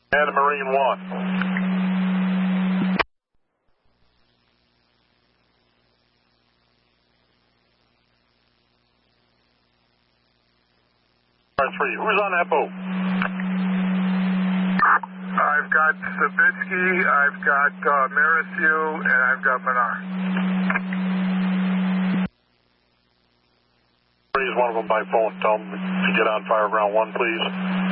And a Marine 1. Three. Who's on that boat? I've got Savitsky, I've got Marisu, and I've got Menard. Raise one of them by phone. Tell them to get on fire ground 1, please.